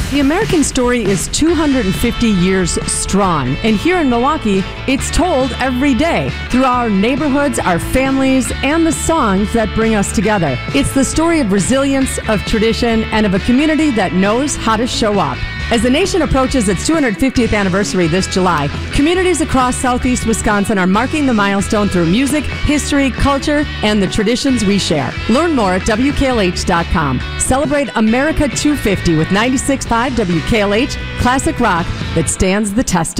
The American story is 250 years strong, and here in Milwaukee, it's told every day through our neighborhoods, our families, and the songs that bring us together. It's the story of resilience, of tradition, and of a community that knows how to show up. As the nation approaches its 250th anniversary this July, communities across southeast Wisconsin are marking the milestone through music, history, culture, and the traditions we share. Learn more at WKLH.com. Celebrate America 250 with 96.5 WKLH, classic rock that stands the test of